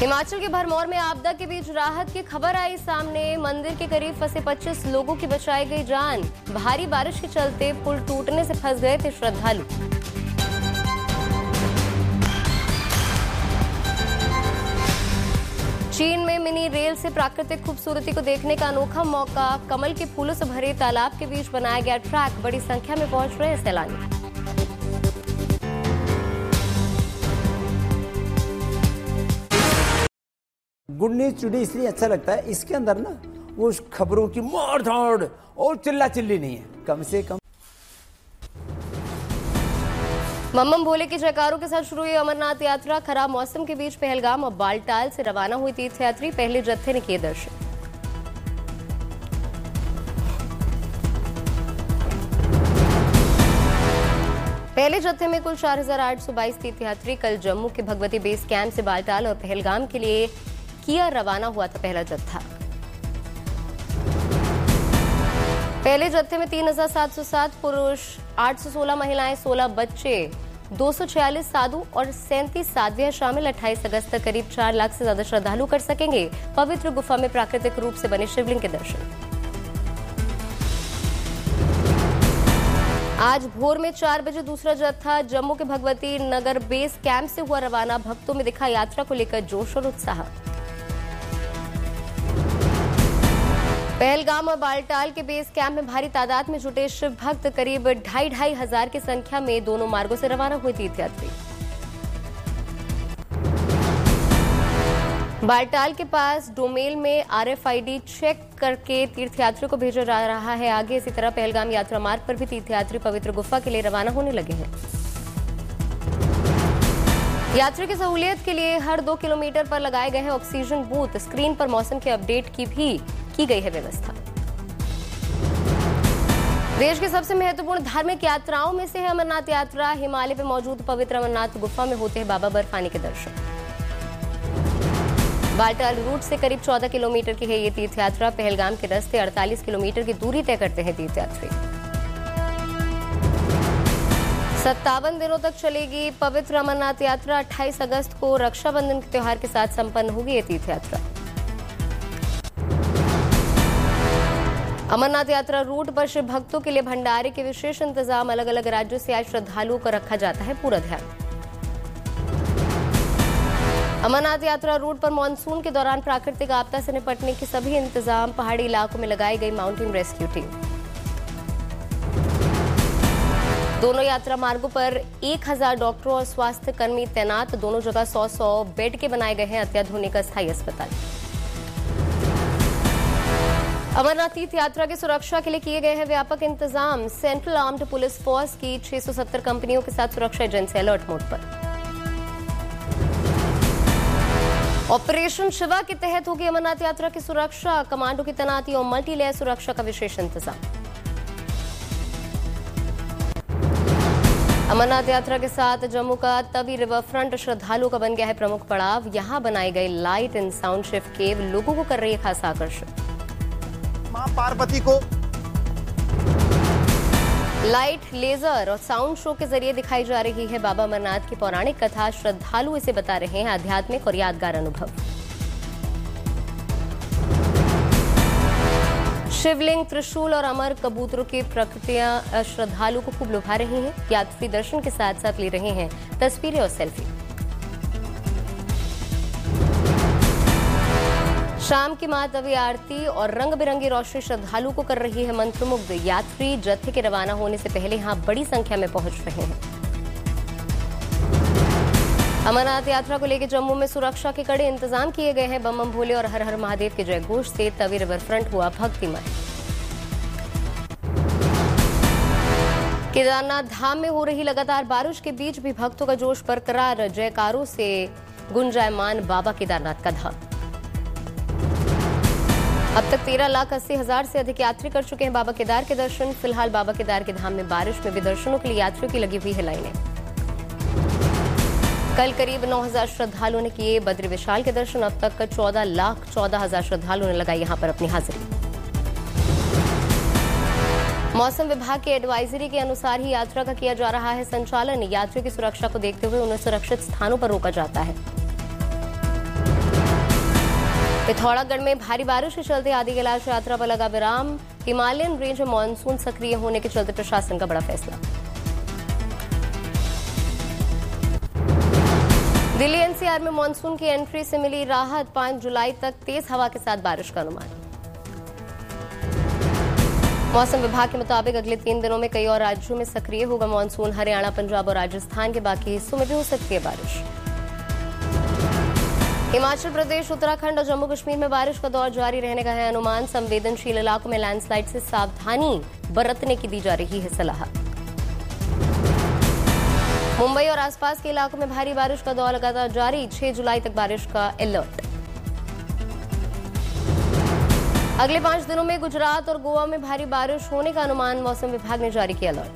हिमाचल के भरमौर में आपदा के बीच राहत की खबर आई सामने। मंदिर के करीब फंसे 25 लोगों की बचाई गई जान। भारी बारिश के चलते पुल टूटने से फंस गए थे श्रद्धालु। चीन में मिनी रेल से प्राकृतिक खूबसूरती को देखने का अनोखा मौका। कमल के फूलों से भरे तालाब के बीच बनाया गया ट्रैक। बड़ी संख्या में पहुंच रहे हैं सैलानी। गुड न्यूज टुडे इसलिए अच्छा लगता है, इसके अंदर ना वो खबरों की मार धाड़ और चिल्ला चिल्ली नहीं है, कम से कम। मम्मम भोले के जयकारों के साथ शुरू हुई अमरनाथ यात्रा। खराब मौसम के बीच पहलगाम और बालटाल से रवाना हुई तीर्थयात्री। पहले जत्थे ने किए दर्शन। पहले जत्थे में कुल 4,822 तीर्थयात्री। कल जम्मू के भगवती बेस कैंप से बालटाल और पहलगाम के लिए किया रवाना हुआ था पहला जत्था। पहले जत्थे में 3,707 पुरुष, 816 महिलाएं, 16 बच्चे, 246 साधु और 37 साध्वियां शामिल। 28 अगस्त तक करीब 4 लाख से ज्यादा श्रद्धालु कर सकेंगे पवित्र गुफा में प्राकृतिक रूप से बने शिवलिंग के दर्शन। आज भोर में 4 बजे दूसरा जत्था जम्मू के भगवती नगर बेस कैंप से हुआ रवाना। भक्तों में दिखा यात्रा को लेकर जोश और उत्साह। पहलगाम और बालटाल के बेस कैंप में भारी तादाद में जुटे शिव भक्त। करीब 2,500 हजार की संख्या में दोनों मार्गों से रवाना हुए तीर्थयात्री। बालटाल के पास डोमेल में RFID चेक करके तीर्थयात्रियों को भेजा जा रहा है आगे। इसी तरह पहलगाम यात्रा मार्ग पर भी तीर्थयात्री पवित्र गुफा के लिए रवाना होने लगे हैं। यात्री की सहूलियत के लिए हर 2 किलोमीटर पर लगाए गए हैं ऑक्सीजन बूथ। स्क्रीन पर मौसम के अपडेट की भी की गई है व्यवस्था। देश की सबसे महत्वपूर्ण धार्मिक यात्राओं में से है अमरनाथ यात्रा। हिमालय पर मौजूद पवित्र अमरनाथ गुफा में होते हैं बाबा बर्फानी के दर्शन। बालटाल रूट से करीब 14 किलोमीटर की है ये तीर्थयात्रा। पहलगाम के रास्ते 48 किलोमीटर की दूरी तय करते हैं तीर्थयात्री। 57 दिनों तक चलेगी पवित्र अमरनाथ यात्रा। 28 अगस्त को रक्षाबंधन के त्योहार के साथ संपन्न होगी ये तीर्थयात्रा। अमरनाथ यात्रा रूट पर शिव भक्तों के लिए भंडारे के विशेष इंतजाम। अलग अलग राज्यों से आए श्रद्धालुओं का रखा जाता है पूरा ध्यान। अमरनाथ यात्रा रूट पर मानसून के दौरान प्राकृतिक आपदा से निपटने के सभी इंतजाम। पहाड़ी इलाकों में लगाई गई माउंटेन रेस्क्यू टीम। दोनों यात्रा मार्गों पर 1,000 डॉक्टरों और स्वास्थ्य कर्मी तैनात। दोनों जगह 100 बेड के बनाए गए हैं अत्याधुनिक अस्थायी अस्पताल। अमरनाथ तीर्थ यात्रा की सुरक्षा के लिए किए गए हैं व्यापक इंतजाम। सेंट्रल आर्म्ड पुलिस फोर्स की 670 कंपनियों के साथ सुरक्षा एजेंसी अलर्ट मोड पर। ऑपरेशन शिवा के तहत होगी अमरनाथ यात्रा की सुरक्षा। कमांडो की तैनाती और मल्टी लेयर सुरक्षा का विशेष इंतजाम। अमरनाथ यात्रा के साथ जम्मू का तवी रिवर फ्रंट श्रद्धालुओं का बन गया है प्रमुख पड़ाव। यहां बनाई गई लाइट एंड साउंड शिफ्ट केव लोगों को कर रही है खासा आकर्षण। मां पार्वती को लाइट, लेजर और साउंड शो के जरिए दिखाई जा रही है बाबा अमरनाथ की पौराणिक कथा। श्रद्धालु इसे बता रहे हैं आध्यात्मिक और यादगार अनुभव। शिवलिंग, त्रिशूल और अमर कबूतरों की प्रकृतियां श्रद्धालुओं को खूब लुभा रही हैं। यात्री दर्शन के साथ साथ ले रहे हैं तस्वीरें और सेल्फी। शाम की मां तवी आरती और रंग बिरंगी रोशनी श्रद्धालुओं को कर रही है मंत्रमुग्ध। यात्री जत्थे के रवाना होने से पहले यहां बड़ी संख्या में पहुंच रहे हैं। अमरनाथ यात्रा को लेकर जम्मू में सुरक्षा के कड़े इंतजाम किए गए हैं। बम बम भोले और हर हर महादेव के जयघोष से तवी रिवर फ्रंट हुआ भक्तिमय। केदारनाथ धाम में हो रही लगातार बारिश के बीच भी भक्तों का जोश बरकरार। जयकारों से गुंजायमान बाबा केदारनाथ का धाम। अब तक 13,80,000 से अधिक यात्री कर चुके हैं बाबा केदार के दर्शन। फिलहाल बाबा केदार के धाम में बारिश में भी दर्शनों के लिए यात्रियों की लगी हुई है लाइनें। कल करीब 9,000 श्रद्धालुओं ने किए बद्री विशाल के दर्शन। अब तक 14,14,000 श्रद्धालुओं ने लगाई यहां पर अपनी हाजिरी। मौसम विभाग के एडवाइजरी के अनुसार ही यात्रा का किया जा रहा है संचालन। यात्रियों की सुरक्षा को देखते हुए उन्हें सुरक्षित स्थानों पर रोका जाता है। पिथौरागढ़ में भारी बारिश के चलते आदि कैलाश यात्रा पर लगा विराम। हिमालयन रेंज में मानसून सक्रिय होने के चलते प्रशासन का बड़ा फैसला। दिल्ली एनसीआर में मानसून की एंट्री से मिली राहत। 5 जुलाई तक तेज हवा के साथ बारिश का अनुमान। मौसम विभाग के मुताबिक अगले 3 दिनों में कई और राज्यों में सक्रिय होगा मानसून। हरियाणा, पंजाब और राजस्थान के बाकी हिस्सों में भी हो सकती है बारिश। हिमाचल प्रदेश, उत्तराखंड और जम्मू कश्मीर में बारिश का दौर जारी रहने का है अनुमान। संवेदनशील इलाकों में लैंडस्लाइड से सावधानी बरतने की दी जा रही है सलाह। मुंबई और आसपास के इलाकों में भारी बारिश का दौर लगातार जारी। 6 जुलाई तक बारिश का अलर्ट। अगले 5 दिनों में गुजरात और गोवा में भारी बारिश होने का अनुमान। मौसम विभाग ने जारी किया अलर्ट।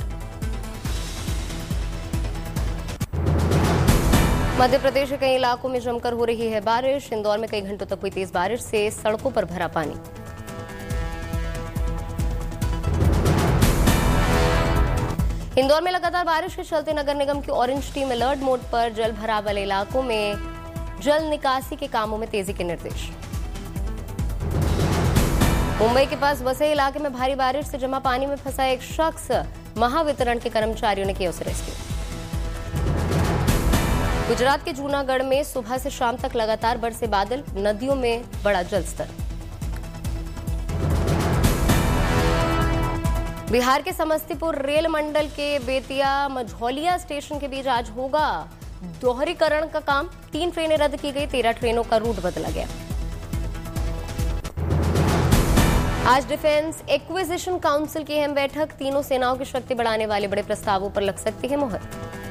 मध्य प्रदेश के कई इलाकों में जमकर हो रही है बारिश। इंदौर में कई घंटों तक हुई तेज बारिश से सड़कों पर भरा पानी। इंदौर में लगातार बारिश के चलते नगर निगम की ऑरेंज टीम अलर्ट मोड पर। जल भराव वाले इलाकों में जल निकासी के कामों में तेजी के निर्देश। मुंबई के पास वसई इलाके में भारी बारिश से जमा पानी में फंसा एक शख्स। महावितरण के कर्मचारियों ने किया उसे रेस्क्यू। गुजरात के जूनागढ़ में सुबह से शाम तक लगातार बरसे बादल। नदियों में बढ़ा जलस्तर। बिहार के समस्तीपुर रेल मंडल के बेतिया मझौलिया स्टेशन के बीच आज होगा दोहरीकरण का काम। 3 ट्रेनें रद्द की गई। 13 ट्रेनों का रूट बदला गया। आज डिफेंस एक्विजिशन काउंसिल की अहम बैठक। तीनों सेनाओं की शक्ति बढ़ाने वाले बड़े प्रस्तावों पर लग सकती है मुहर।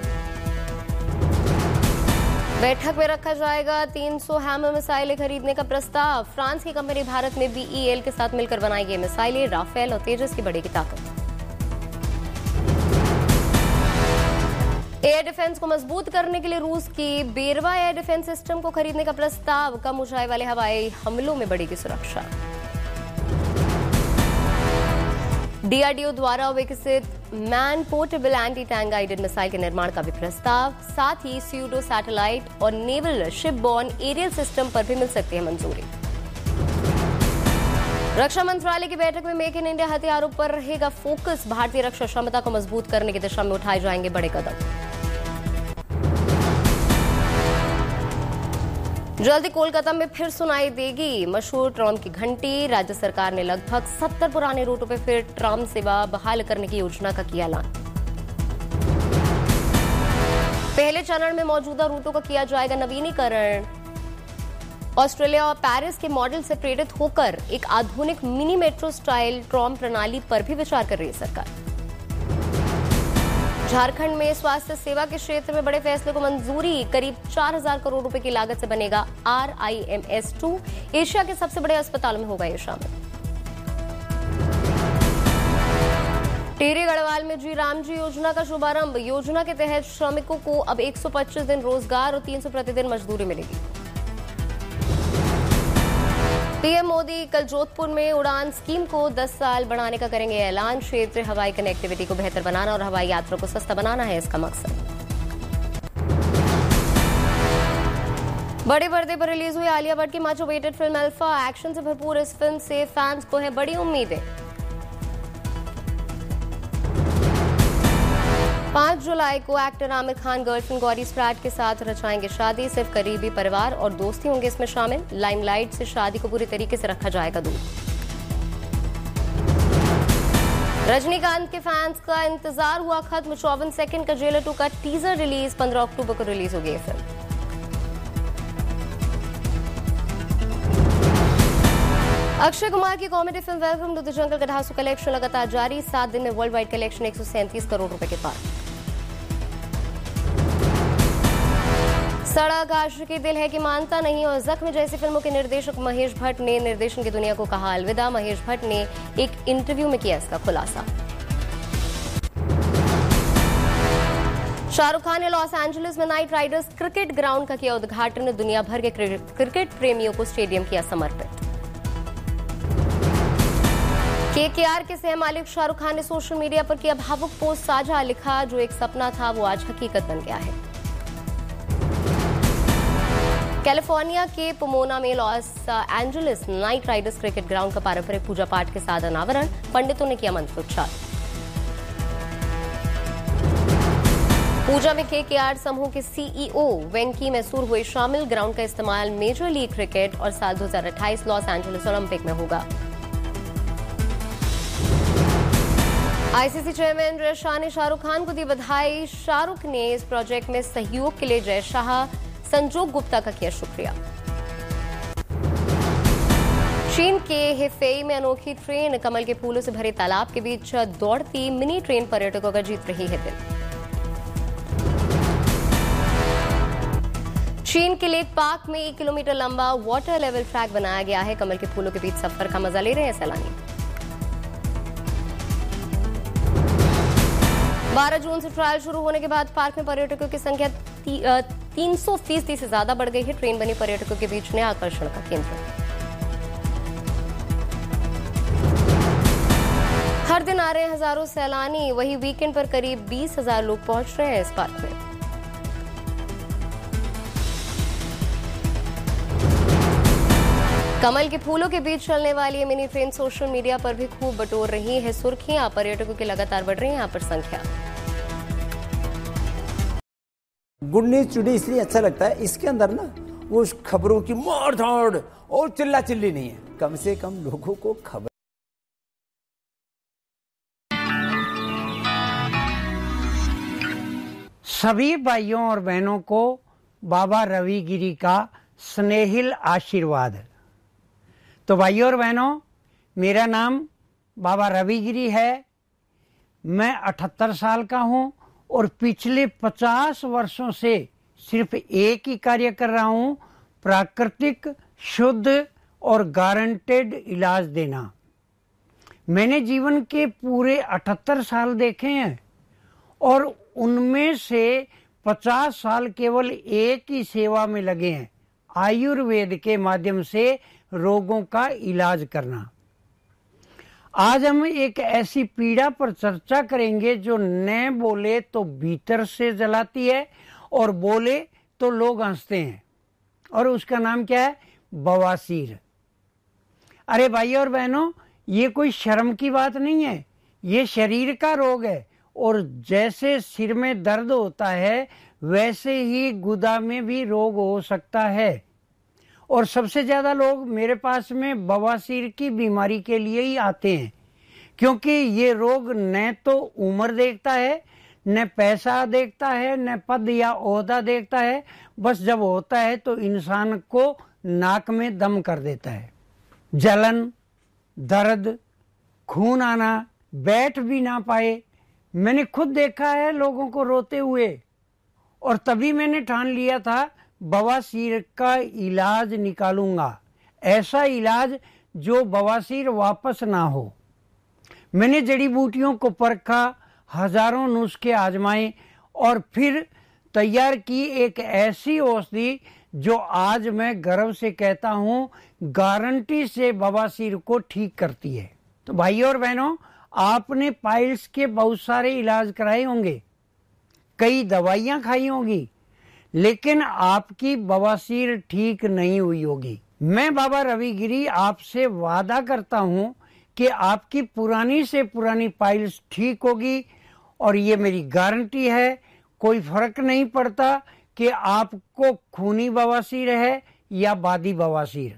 बैठक में रखा जाएगा 300 हैमर मिसाइलें खरीदने का प्रस्ताव। फ्रांस की कंपनी भारत में BEL के साथ मिलकर बनाई गई मिसाइलें राफेल और तेजस की बढ़ेगी ताकत। एयर डिफेंस को मजबूत करने के लिए रूस की बेरवा एयर डिफेंस सिस्टम को खरीदने का प्रस्ताव। कम ऊंचाई वाले हवाई हमलों में बढ़ेगी सुरक्षा। DRDO द्वारा विकसित man portable anti tank guided missile के निर्माण का भी प्रस्ताव। साथ ही स्यूडो सैटेलाइट और naval ship born aerial system पर भी मिल सकती है मंजूरी। रक्षा मंत्रालय की बैठक में मेक इन इंडिया हथियारों पर रहेगा फोकस। भारतीय रक्षा क्षमता को मजबूत करने की दिशा में उठाए जाएंगे बड़े कदम। जल्दी कोलकाता में फिर सुनाई देगी मशहूर ट्राम की घंटी। राज्य सरकार ने लगभग 70 पुराने रूटों पर फिर ट्राम सेवा बहाल करने की योजना का किया ऐलान। पहले चरण में मौजूदा रूटों का किया जाएगा नवीनीकरण। ऑस्ट्रेलिया और पेरिस के मॉडल से प्रेरित होकर एक आधुनिक मिनी मेट्रो स्टाइल ट्राम प्रणाली पर भी विचार कर रही है सरकार। झारखंड में स्वास्थ्य सेवा के क्षेत्र में बड़े फैसले को मंजूरी। करीब 4000 करोड़ रुपए की लागत से बनेगा RIMS-2। एशिया के सबसे बड़े अस्पतालों में होगा ये शामिल। टिहरी गढ़वाल में जी राम जी योजना का शुभारंभ। योजना के तहत श्रमिकों को अब 125 दिन रोजगार और 300 प्रतिदिन मजदूरी मिलेगी। पीएम मोदी कल जोधपुर में उड़ान स्कीम को 10 साल बढ़ाने का करेंगे ऐलान। क्षेत्रीय हवाई कनेक्टिविटी को बेहतर बनाना और हवाई यात्रा को सस्ता बनाना है इसका मकसद। बड़े पर्दे पर रिलीज हुई आलिया भट्ट की much awaited film alpha. Action से भरपूर इस फिल्म से फैंस को है बड़ी उम्मीदें। 5 जुलाई को actor Aamir Khan girlfriend Gauri Sprat के साथ रचाएंगे शादी। सिर्फ करीबी परिवार और दोस्ती होंगे इसमें शामिल। लाइमलाइट से शादी को पूरी तरीके से रखा जाएगा दूर। रजनीकांत के फैंस का इंतजार हुआ खत्म। 54 सेकंड का जेलर 2 का टीजर रिलीज। 15 अक्टूबर को रिलीज होगी ये फिल्म। अक्षय कुमार की comedy film welcome to the jungle का ढांसू कलेक्शन लगातार जारी। 7 दिन में वर्ल्ड वाइड कलेक्शन 137 करोड़ रुपए के पार। सड़क आशिकी दिल है कि मानता नहीं और जख्म जैसी फिल्मों के निर्देशक महेश भट्ट ने निर्देशन की दुनिया को कहा अलविदा। महेश भट्ट ने एक इंटरव्यू में किया इसका खुलासा। शाहरुख खान ने लॉस एंजलिस में नाइट राइडर्स क्रिकेट ग्राउंड का किया उद्घाटन। दुनिया भर के क्रिकेट प्रेमियों को स्टेडियम किया समर्पित। KKR के सह मालिक शाहरुख खान ने सोशल मीडिया पर किया भावुक पोस्ट साझा। लिखा, जो एक सपना था वो आज हकीकत बन गया है। कैलिफोर्निया के पोमोना में Los Angeles night Riders cricket ground का पारंपरिक पूजा पाठ के साथ अनावरण, पंडितों ने किया मंत्रोच्चार। पूजा में केकेआर समूह के सीईओ वेंकी मैसूर हुए शामिल। ग्राउंड का इस्तेमाल मेजर लीग क्रिकेट और साल 2028 लॉस एंजलिस ओलंपिक में होगा। आईसीसी चेयरमैन जय शाह ने शाहरुख खान को दी बधाई। शाहरुख ने इस प्रोजेक्ट में सहयोग के लिए जय शाह, संजोग गुप्ता का किया शुक्रिया। चीन के हेफेई में अनोखी ट्रेन, कमल के फूलों से भरे तालाब के बीच दौड़ती मिनी ट्रेन पर्यटकों का जीत रही है दिल। चीन के लेक पार्क में 1 किलोमीटर लंबा वाटर लेवल ट्रैक बनाया गया है। कमल के फूलों के बीच सफर का मजा ले रहे हैं सैलानी। 12 जून से ट्रायल शुरू होने के बाद पार्क में पर्यटकों की संख्या 300% से ज्यादा बढ़ गई है। ट्रेन बनी पर्यटकों के बीच नया आकर्षण का केंद्र। हर दिन आ रहे हैं हजारों सैलानी, वही वीकेंड पर करीब 20,000 लोग पहुंच रहे हैं इस पार्क में। कमल के फूलों के बीच चलने वाली ये मिनी ट्रेन सोशल मीडिया पर भी खूब बटोर रही है सुर्खियां। पर्यटकों की लगातार बढ़ रही है यहाँ पर संख्या। गुड न्यूज टुडे इसलिए अच्छा लगता है, इसके अंदर ना वो खबरों की मार धाड़ और चिल्ला चिल्ली नहीं है, कम से कम लोगों को खबर। सभी भाइयों और बहनों को बाबा रविगिरी का स्नेहिल आशीर्वाद। तो भाइयों और बहनों, मेरा नाम बाबा रविगिरी है। मैं 78 साल का हूं और पिछले 50 वर्षों से सिर्फ एक ही कार्य कर रहा हूं, प्राकृतिक, शुद्ध और गारंटेड इलाज देना। मैंने जीवन के पूरे 78 साल देखे हैं और उनमें से 50 साल केवल एक ही सेवा में लगे हैं, आयुर्वेद के माध्यम से रोगों का इलाज करना। आज हम एक ऐसी पीड़ा पर चर्चा करेंगे जो न बोले तो भीतर से जलाती है और बोले तो लोग हंसते हैं, और उसका नाम क्या है? बवासीर। अरे भाइयों और बहनों, ये कोई शर्म की बात नहीं है, ये शरीर का रोग है। और जैसे सिर में दर्द होता है वैसे ही गुदा में भी रोग हो सकता है। और सबसे ज्यादा लोग मेरे पास में बवासीर की बीमारी के लिए ही आते हैं, क्योंकि ये रोग न तो उम्र देखता है, न पैसा देखता है, न पद या ओहदा देखता है। बस जब होता है तो इंसान को नाक में दम कर देता है। जलन, दर्द, खून आना, बैठ भी ना पाए। मैंने खुद देखा है लोगों को रोते हुए, और तभी मैंने ठान लिया था बवासीर का इलाज निकालूंगा, ऐसा इलाज जो बवासीर वापस ना हो। मैंने जड़ी बूटियों को परखा, हजारों नुस्खे आजमाए और फिर तैयार की एक ऐसी औषधि जो आज मैं गर्व से कहता हूं गारंटी से बवासीर को ठीक करती है। तो भाइयों और बहनों, आपने पाइल्स के बहुत सारे इलाज कराए होंगे, कई दवाइयां खाई होंगी, लेकिन आपकी बवासीर ठीक नहीं हुई होगी। मैं बाबा रविगिरी आपसे वादा करता हूं कि आपकी पुरानी से पुरानी पाइल्स ठीक होगी, और ये मेरी गारंटी है। कोई फर्क नहीं पड़ता कि आपको खूनी बवासीर है या बादी बवासीर।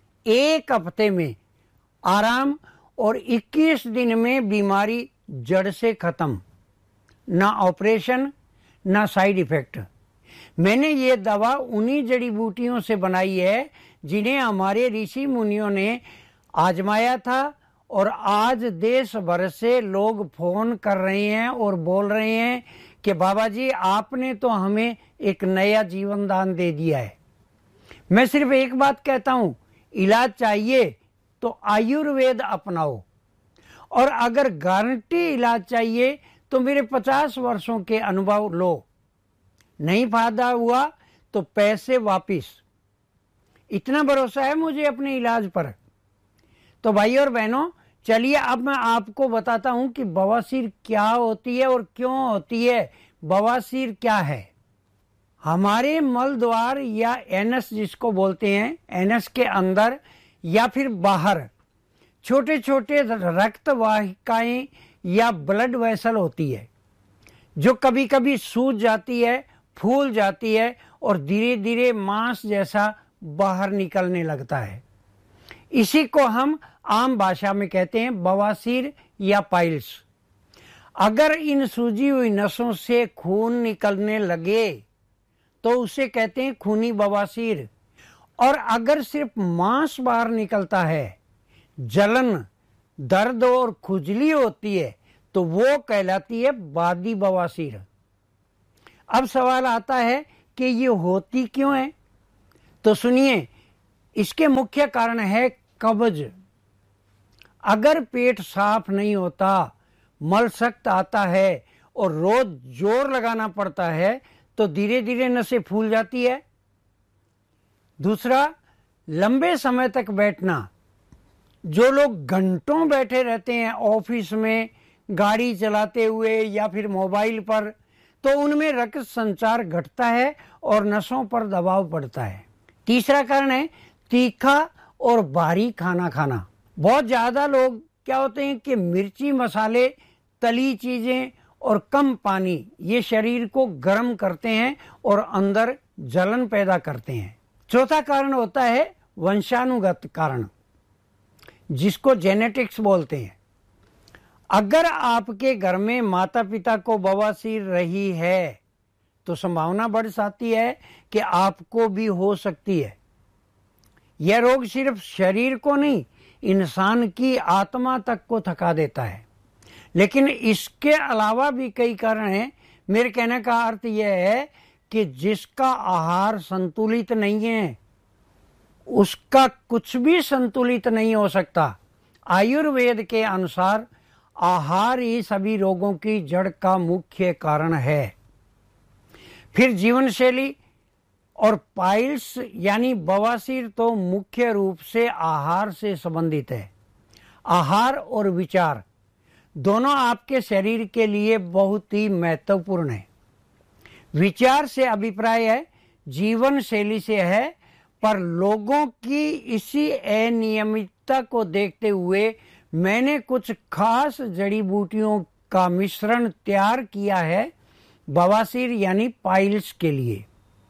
1 हफ्ते में आराम और 21 दिन में बीमारी जड़ से खत्म। ना ऑपरेशन, ना साइड इफेक्ट। मैंने ये दवा उन्हीं जड़ी बूटियों से बनाई है जिन्हें हमारे ऋषि मुनियों ने आजमाया था, और आज देश भर से लोग फोन कर रहे हैं और बोल रहे हैं कि बाबा जी आपने तो हमें एक नया जीवन दान दे दिया है। मैं सिर्फ एक बात कहता हूँ, इलाज चाहिए तो आयुर्वेद अपनाओ, और अगर गारंटी इलाज चाहिए तो मेरे 50 वर्षों के अनुभव लो। नहीं फायदा हुआ तो पैसे वापिस। इतना भरोसा है मुझे अपने इलाज पर। तो भाइयों और बहनों, चलिए अब मैं आपको बताता हूं कि बवासीर क्या होती है और क्यों होती है। बवासीर क्या है? हमारे मल द्वार या एनस जिसको बोलते हैं, एनस के अंदर या फिर बाहर छोटे छोटे रक्त वाहिकाएं या ब्लड वेसल होती है, जो कभी कभी सूज जाती है, फूल जाती है और धीरे धीरे मांस जैसा बाहर निकलने लगता है। इसी को हम आम भाषा में कहते हैं बवासीर या पाइल्स। अगर इन सूजी हुई नसों से खून निकलने लगे तो उसे कहते हैं खूनी बवासीर। और अगर सिर्फ मांस बाहर निकलता है, जलन, दर्द और खुजली होती है, तो वो कहलाती है बादी बवासीर। अब सवाल आता है कि ये होती क्यों है? तो सुनिए, इसके मुख्य कारण है कब्ज। अगर पेट साफ नहीं होता, मल सख्त आता है और रोज जोर लगाना पड़ता है तो धीरे धीरे नसें फूल जाती है। दूसरा, लंबे समय तक बैठना। जो लोग घंटों बैठे रहते हैं ऑफिस में, गाड़ी चलाते हुए या फिर मोबाइल पर, तो उनमें रक्त संचार घटता है और नसों पर दबाव पड़ता है। तीसरा कारण है तीखा और भारी खाना खाना। बहुत ज़्यादा लोग क्या होते हैं कि मिर्ची, मसाले, तली चीज़ें और कम पानी ये शरीर को गर्म करते हैं और अंदर जलन पैदा करते हैं। चौथा कारण होता है वंशानुगत कारण, जिसको जेनेटिक्स बोलते हैं। अगर आपके घर में माता पिता को बवासीर रही है तो संभावना बढ़ जाती है कि आपको भी हो सकती है। यह रोग सिर्फ शरीर को नहीं, इंसान की आत्मा तक को थका देता है। लेकिन इसके अलावा भी कई कारण हैं। मेरे कहने का अर्थ यह है कि जिसका आहार संतुलित नहीं है, उसका कुछ भी संतुलित नहीं हो सकता। आयुर्वेद के अनुसार आहार ही सभी रोगों की जड़ का मुख्य कारण है। फिर जीवन शैली और पाइल्स यानी बवासीर तो मुख्य रूप से आहार से संबंधित है। आहार और विचार दोनों आपके शरीर के लिए बहुत ही महत्वपूर्ण है। विचार से अभिप्राय है, जीवन शैली से है, पर लोगों की इसी अनियमितता को देखते हुए मैंने कुछ खास जड़ी बूटियों का मिश्रण तैयार किया है बवासीर यानी पाइल्स के लिए।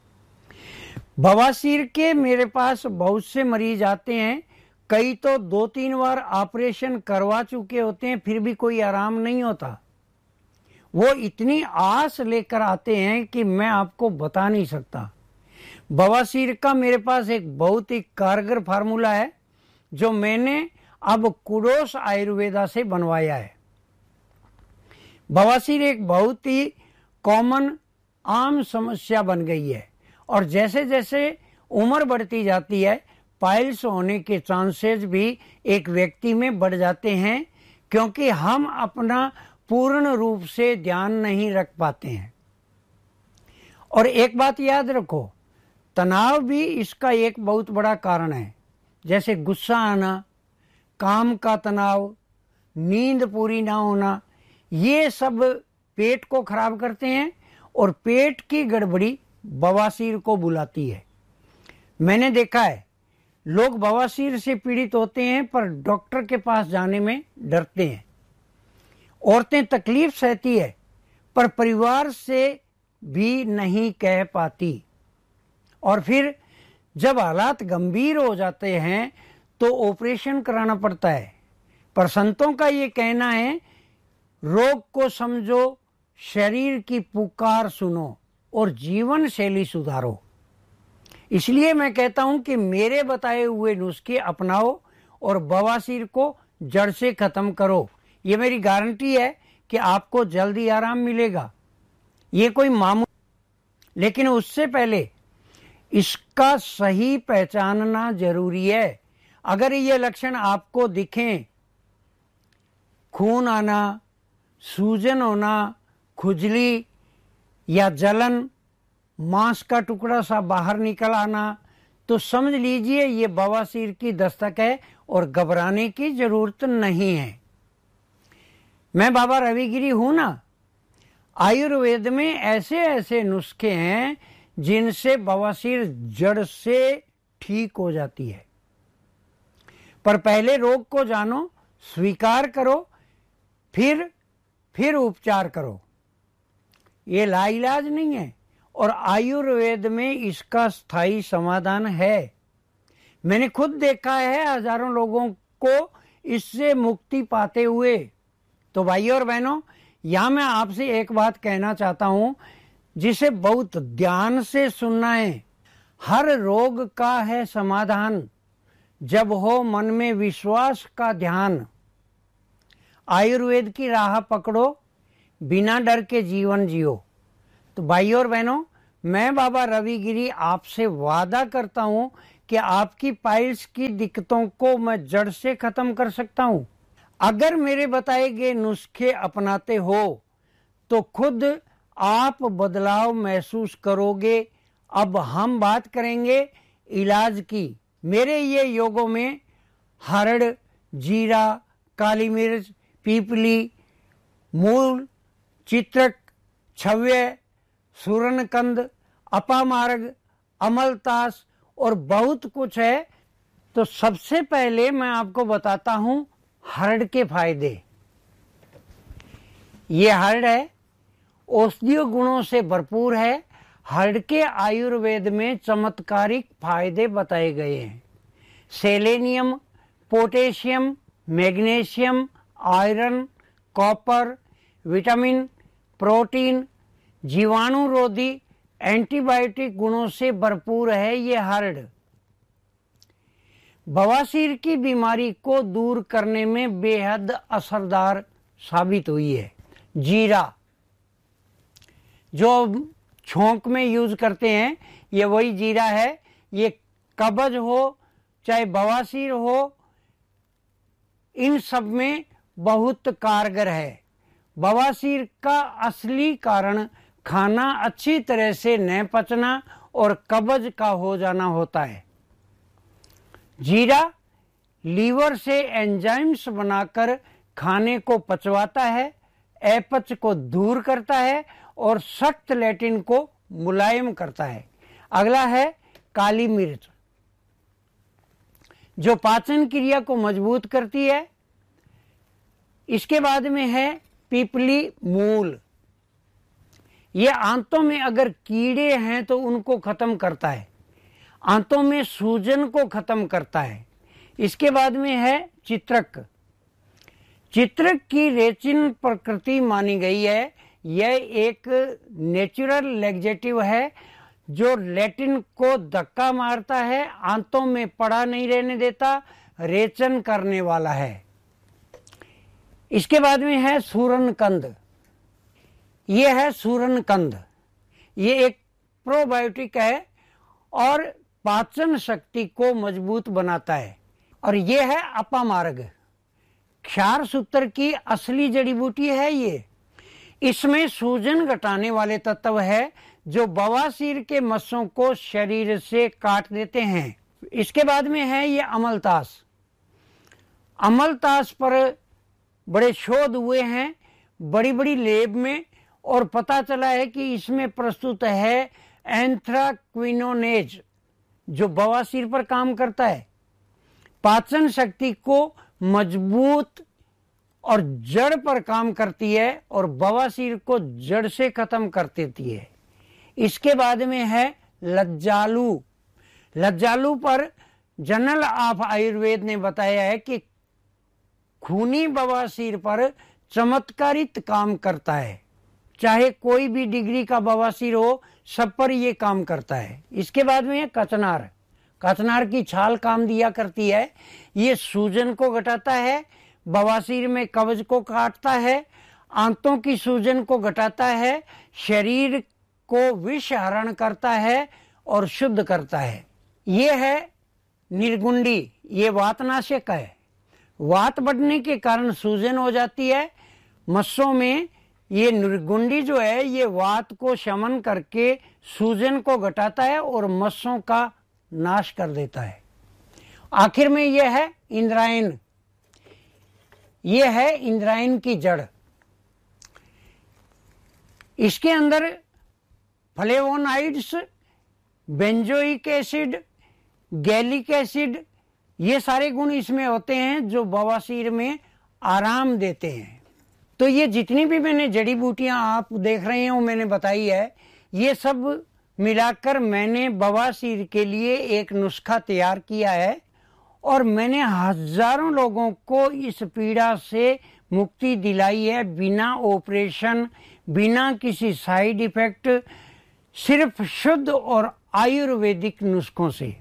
बवासीर के मेरे पास बहुत से मरीज आते हैं, कई तो 2-3 बार ऑपरेशन करवा चुके होते हैं, फिर भी कोई आराम नहीं होता। वो इतनी आस लेकर आते हैं कि मैं आपको बता नहीं सकता। बवासीर का मेरे पास एक बहुत ही कारगर फार्मूला है जो मैंने अब कुडोस आयुर्वेदा से बनवाया है। बवासीर एक बहुत ही कॉमन आम समस्या बन गई है और जैसे जैसे उम्र बढ़ती जाती है, पाइल्स होने के चांसेस भी एक व्यक्ति में बढ़ जाते हैं, क्योंकि हम अपना पूर्ण रूप से ध्यान नहीं रख पाते हैं। और एक बात याद रखो, तनाव भी इसका एक बहुत बड़ा कारण है। जैसे गुस्सा आना, काम का तनाव, नींद पूरी ना होना, ये सब पेट को खराब करते हैं और पेट की गड़बड़ी बवासीर को बुलाती है। मैंने देखा है, लोग बवासीर से पीड़ित होते हैं पर डॉक्टर के पास जाने में डरते हैं। औरतें तकलीफ सहती है पर परिवार से भी नहीं कह पाती, और फिर जब हालात गंभीर हो जाते हैं तो ऑपरेशन कराना पड़ता है। पर संतों का ये कहना है, रोग को समझो, शरीर की पुकार सुनो और जीवन शैली सुधारो। इसलिए मैं कहता हूं कि मेरे बताए हुए नुस्खे अपनाओ और बवासीर को जड़ से खत्म करो। ये मेरी गारंटी है कि आपको जल्दी आराम मिलेगा। ये कोई मामूली, लेकिन उससे पहले इसका सही पहचानना जरूरी है। अगर ये लक्षण आपको दिखें, खून आना, सूजन होना, खुजली या जलन, मांस का टुकड़ा सा बाहर निकल आना, तो समझ लीजिए ये बवासीर की दस्तक है और घबराने की जरूरत नहीं है। मैं बाबा रविगिरी हूं ना। आयुर्वेद में ऐसे ऐसे नुस्खे हैं जिनसे बवासीर जड़ से ठीक हो जाती है। पर पहले रोग को जानो, स्वीकार करो, फिर उपचार करो। ये लाइलाज नहीं है और आयुर्वेद में इसका स्थायी समाधान है। मैंने खुद देखा है हजारों लोगों को इससे मुक्ति पाते हुए। तो भाइयों और बहनों, यहां मैं आपसे एक बात कहना चाहता हूं जिसे बहुत ध्यान से सुनना है। हर रोग का है समाधान जब हो मन में विश्वास का ध्यान। आयुर्वेद की राह पकड़ो, बिना डर के जीवन जियो। तो भाइयों और बहनों, मैं बाबा रवि गिरी आपसे वादा करता हूं कि आपकी पाइल्स की दिक्कतों को मैं जड़ से खत्म कर सकता हूं। अगर मेरे बताए गए नुस्खे अपनाते हो तो खुद आप बदलाव महसूस करोगे। अब हम बात करेंगे इलाज की। मेरे ये योगों में हरड़, जीरा, काली मिर्च, पीपली, मूल, चित्रक, छव्य, सूरनकंद, अपामार्ग, अमलतास और बहुत कुछ है। तो सबसे पहले मैं आपको बताता हूं हरड़ के फायदे। ये हरड़ है, औषधीय गुणों से भरपूर है। हरड़ के आयुर्वेद में चमत्कारिक फायदे बताए गए हैं। Selenium, potassium, magnesium, iron, copper, vitamin, protein, जीवाणुरोधी, एंटीबायोटिक गुणों से भरपूर है ये हरड़। बवासीर की बीमारी को दूर करने में बेहद असरदार साबित हुई है। जीरा जो छोंक में यूज करते हैं, ये वही जीरा है। ये कब्ज हो चाहे बवासीर हो, इन सब में बहुत कारगर है। बवासीर का असली कारण खाना अच्छी तरह से न पचना और कब्ज का हो जाना होता है। जीरा लीवर से एंजाइम्स बनाकर खाने को पचवाता है, अपच को दूर करता है और सख्त लैटिन को मुलायम करता है। अगला है काली मिर्च, जो पाचन क्रिया को मजबूत करती है। इसके बाद में है पीपली मूल। ये आंतों में अगर कीड़े हैं तो उनको खत्म करता है, आंतों में सूजन को खत्म करता है। इसके बाद में है चित्रक। चित्रक की रेचिन प्रकृति मानी गई है। यह एक नेचुरल लैक्सेटिव है जो लैटिन को धक्का मारता है, आंतों में पड़ा नहीं रहने देता, रेचन करने वाला है। इसके बाद में है सूरनकंद। ये है सूरनकंद, ये एक प्रोबायोटिक है और पाचन शक्ति को मजबूत बनाता है। और ये है अपामार्ग, क्षार सूत्र की असली जड़ी बूटी है ये। इसमें सूजन घटाने वाले तत्व है जो बवासीर के मस्सों को शरीर से काट देते हैं। इसके बाद में है ये अमलतास। अमलतास पर बड़े शोध हुए हैं बड़ी बड़ी लैब में और पता चला है कि इसमें प्रस्तुत है एंथ्राक्विनोनेज जो बवासीर पर काम करता है, पाचन शक्ति को मजबूत और जड़ पर काम करती है और बवासीर को जड़ से खत्म कर देती है। इसके बाद में है लज्जालू। लज्जालू पर जर्नल ऑफ आयुर्वेद ने बताया है कि खूनी बवासीर पर चमत्कारित काम करता है। चाहे कोई भी डिग्री का बवासीर हो, सब पर यह काम करता है। इसके बाद में है कचनार। कचनार की छाल काम दिया करती है। ये सूजन को घटाता है, बवासीर में कब्ज को काटता है, आंतों की सूजन को घटाता है, शरीर को विषहरण करता है और शुद्ध करता है। ये है निर्गुंडी, ये वातनाशक है। वात बढ़ने के कारण सूजन हो जाती है मस्सों में। ये निर्गुंडी जो है ये वात को शमन करके सूजन को घटाता है और मस्सों का नाश कर देता है। आखिर में यह है इंद्रायण। ये है इंद्रायण की जड़। इसके अंदर flavonoids benzoic acid, gallic acid, ये सारे गुण इसमें होते हैं जो बवासीर में आराम देते हैं। तो ये जितनी भी मैंने जड़ी बूटियां आप देख रहे हो मैंने बताई है, ये सब मिलाकर मैंने बवासीर के लिए एक नुस्खा तैयार किया है और मैंने हजारों लोगों को इस पीड़ा से मुक्ति दिलाई है, बिना ऑपरेशन, बिना किसी साइड इफेक्ट, सिर्फ शुद्ध और आयुर्वेदिक नुस्खों से।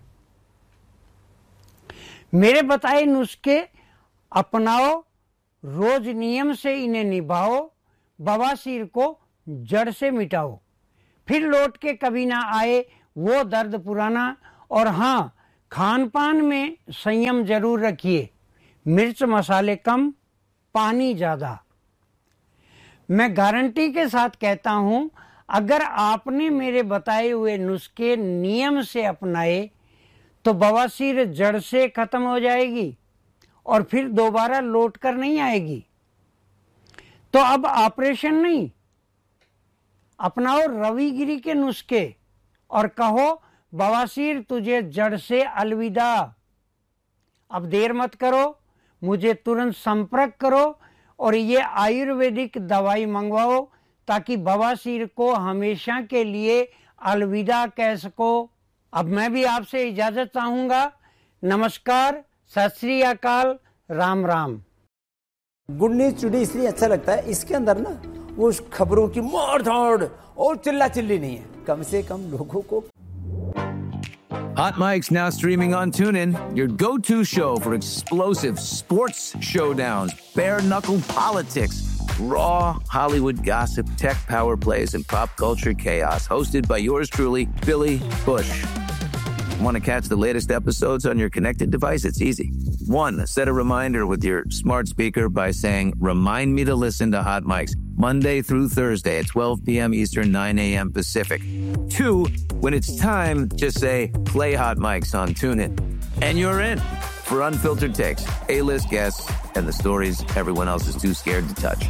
मेरे बताए नुस्खे अपनाओ, रोज नियम से इन्हें निभाओ, बवासीर को जड़ से मिटाओ, फिर लौट के कभी ना आए वो दर्द पुराना। और हाँ, खान पान में संयम जरूर रखिए, मिर्च मसाले कम, पानी ज्यादा। मैं गारंटी के साथ कहता हूं, अगर आपने मेरे बताए हुए नुस्खे नियम से अपनाए तो बवासीर जड़ से खत्म हो जाएगी और फिर दोबारा लौट कर नहीं आएगी। तो अब ऑपरेशन नहीं, अपनाओ रविगिरी के नुस्खे और कहो बवासीर तुझे जड़ से अलविदा। अब देर मत करो, मुझे तुरंत संपर्क करो और ये आयुर्वेदिक दवाई मंगवाओ ताकि बवासीर को हमेशा के लिए अलविदा कह सको। अब मैं भी आपसे इजाजत चाहूंगा। नमस्कार, सत श्री अकाल, Ram Ram. Good news today इसलिए अच्छा लगता है, इसके अंदर ना वो खबरों की मार धाड़ और चिल्ला चिल्ली नहीं है, कम से कम लोगों को। Hot Mic's now streaming on TuneIn, your go-to show for explosive sports showdowns, bare-knuckle politics, raw Hollywood gossip, tech power plays, and pop culture chaos. Hosted by yours truly, Billy Bush. Want to catch the latest episodes on your connected device? It's easy. 1. Set a reminder with your smart speaker by saying, "Remind me to listen to Hot Mics Monday through Thursday at 12 p.m. Eastern, 9 a.m. Pacific." 2. When it's time, just say, "Play Hot Mics on TuneIn." And you're in for unfiltered takes, A-list guests, and the stories everyone else is too scared to touch.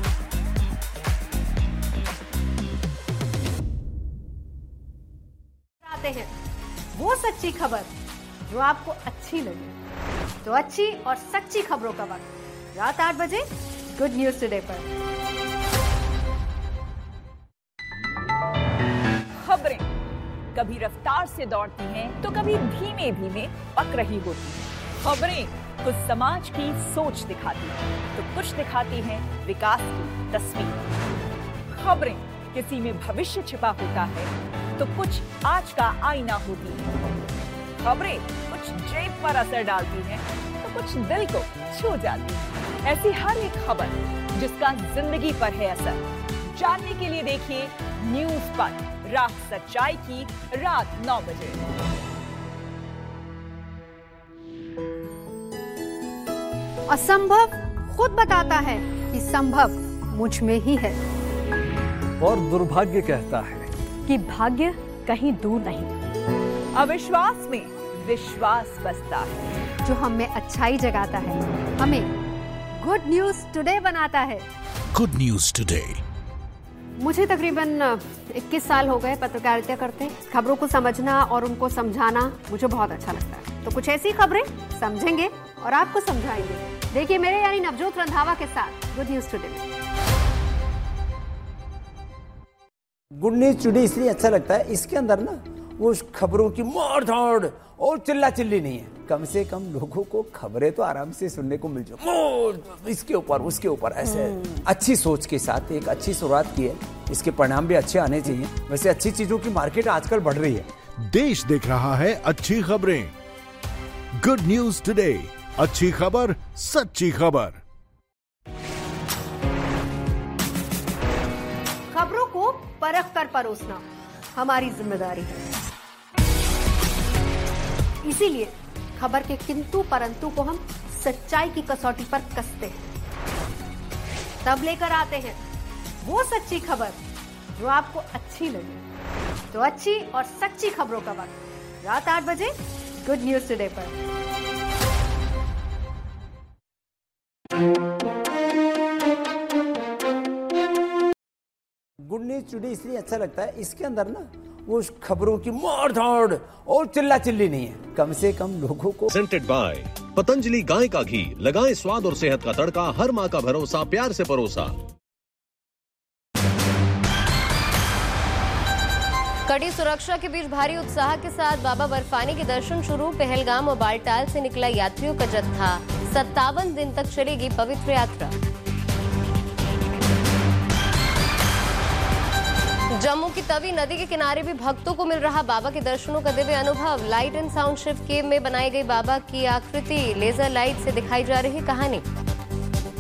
आते हैं वो सच्ची खबर जो आपको अच्छी लगे। तो अच्छी और सच्ची खबरों का वक्त रात 8 बजे गुड न्यूज टुडे पर। खबरें कभी रफ्तार से दौड़ती हैं तो कभी धीमे धीमे पक रही होती हैं। खबरें कुछ समाज की सोच दिखाती हैं तो कुछ दिखाती हैं विकास की तस्वीर। खबरें किसी में भविष्य छिपा होता है तो कुछ आज का आईना होती है। खबरें कुछ जेब पर असर डालती हैं तो कुछ दिल को छू जाती है। ऐसी हर एक खबर जिसका जिंदगी पर है असर, जानने के लिए देखिए न्यूज़ पर रात सच्चाई की रात 9 बजे। असंभव खुद बताता है कि संभव मुझ में ही है, और दुर्भाग्य कहता है कि भाग्य कहीं दूर नहीं। अविश्वास में विश्वास बसता है, जो हमें अच्छाई जगाता है, हमें गुड न्यूज टुडे बनाता है। Good news today. मुझे तकरीबन 21 साल हो गए पत्रकारिता करते। खबरों को समझना और उनको समझाना मुझे बहुत अच्छा लगता है। तो कुछ ऐसी खबरें समझेंगे और आपको समझाएंगे। देखिए मेरे यानी नवजोत रंधावा के साथ गुड न्यूज टुडे में। गुड न्यूज टुडे इसलिए अच्छा लगता है, इसके अंदर ना वो खबरों की मार धाड़ और चिल्ला चिल्ली नहीं है, कम से कम लोगों को खबरें तो आराम से सुनने को मिल जाए। इसके ऊपर उसके ऊपर ऐसे अच्छी सोच के साथ एक अच्छी शुरुआत की है, इसके परिणाम भी अच्छे आने चाहिए। वैसे अच्छी चीजों की मार्केट आजकल बढ़ रही है। देश देख रहा है अच्छी खबरें। गुड न्यूज टुडे, अच्छी खबर, सच्ची खबर। खबरों को परख कर परोसना हमारी जिम्मेदारी है। इसीलिए खबर के किंतु परंतु को हम सच्चाई की कसौटी पर कसते हैं। तब लेकर आते हैं वो सच्ची खबर जो आपको अच्छी लगे। तो अच्छी और सच्ची खबरों का वक्त रात 8 बजे गुड न्यूज टुडे पर। गुड न्यूज टुडे इसलिए अच्छा लगता है, इसके अंदर ना वो खबरों की मार धाड़ और चिल्ला चिल्ली नहीं है। कम से कम लोगों को प्रेजेंटेड बाय पतंजलि गाय का घी, लगाएं स्वाद और सेहत का तड़का, हर माँ का भरोसा, प्यार से परोसा। कड़ी सुरक्षा के बीच भारी उत्साह के साथ बाबा बर्फानी के दर्शन शुरू। पहलगाम और बालटाल से निकला यात्रियों का जत्था। 57 दिन तक चलेगी पवित्र यात्रा। जम्मू की तवी नदी के किनारे भी भक्तों को मिल रहा बाबा के दर्शनों का दिव्य अनुभव। लाइट एंड साउंड शिफ्ट केव में बनाई गई बाबा की आकृति, लेजर लाइट से दिखाई जा रही कहानी।